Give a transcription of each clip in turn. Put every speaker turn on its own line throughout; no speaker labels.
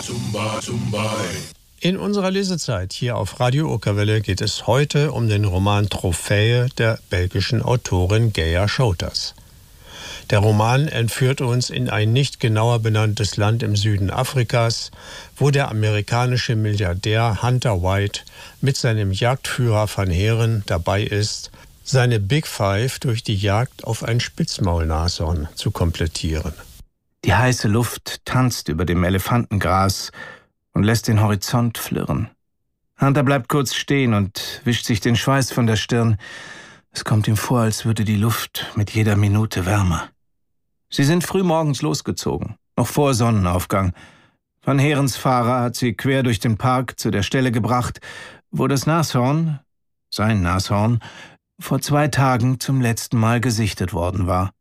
In unserer Lesezeit hier auf Radio Okerwelle geht es heute um den Roman Trophäe der belgischen Autorin Geja Schouters. Der Roman entführt uns in ein nicht genauer benanntes Land im Süden Afrikas, wo der amerikanische Milliardär Hunter White mit seinem Jagdführer Van Heeren dabei ist, seine Big Five durch die Jagd auf ein Spitzmaulnashorn zu komplettieren.
Die heiße Luft tanzt über dem Elefantengras und lässt den Horizont flirren. Hunter bleibt kurz stehen und wischt sich den Schweiß von der Stirn. Es kommt ihm vor, als würde die Luft mit jeder Minute wärmer. Sie sind frühmorgens losgezogen, noch vor Sonnenaufgang. Van Heerens Fahrer hat sie quer durch den Park zu der Stelle gebracht, wo das Nashorn, sein Nashorn, vor 2 Tagen zum letzten Mal gesichtet worden war.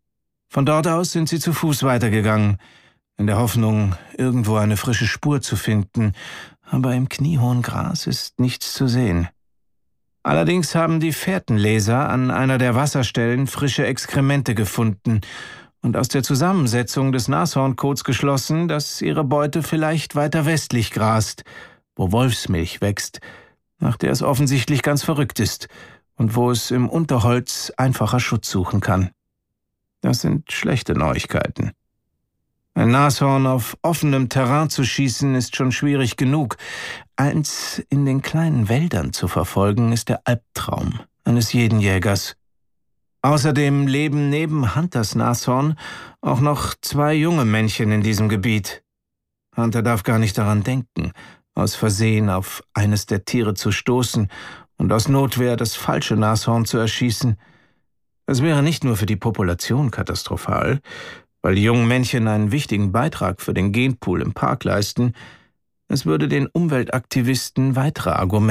Von dort aus sind sie zu Fuß weitergegangen, in der Hoffnung, irgendwo eine frische Spur zu finden, aber im kniehohen Gras ist nichts zu sehen. Allerdings haben die Fährtenleser an einer der Wasserstellen frische Exkremente gefunden und aus der Zusammensetzung des Nashornkots geschlossen, dass ihre Beute vielleicht weiter westlich grast, wo Wolfsmilch wächst, nach der es offensichtlich ganz verrückt ist und wo es im Unterholz einfacher Schutz suchen kann. Das sind schlechte Neuigkeiten. Ein Nashorn auf offenem Terrain zu schießen, ist schon schwierig genug. Eins in den kleinen Wäldern zu verfolgen, ist der Albtraum eines jeden Jägers. Außerdem leben neben Hunters Nashorn auch noch 2 junge Männchen in diesem Gebiet. Hunter darf gar nicht daran denken, aus Versehen auf eines der Tiere zu stoßen und aus Notwehr das falsche Nashorn zu erschießen. Es wäre nicht nur für die Population katastrophal, weil die jungen Männchen einen wichtigen Beitrag für den Genpool im Park leisten, es würde den Umweltaktivisten weitere Argumente